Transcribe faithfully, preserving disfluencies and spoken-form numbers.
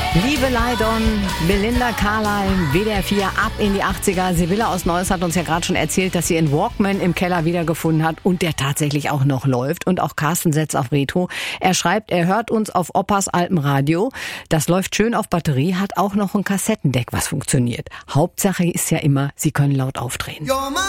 Liebe Leidon, Belinda Carlisle, W D R vier, ab in die achtziger. Sibylle aus Neuss hat uns ja gerade schon erzählt, dass sie ihren Walkman im Keller wiedergefunden hat und der tatsächlich auch noch läuft. Und auch Carsten setzt auf Retro. Er schreibt, er hört uns auf Opas altem Radio. Das läuft schön auf Batterie, hat auch noch ein Kassettendeck, was funktioniert. Hauptsache ist ja immer, sie können laut aufdrehen.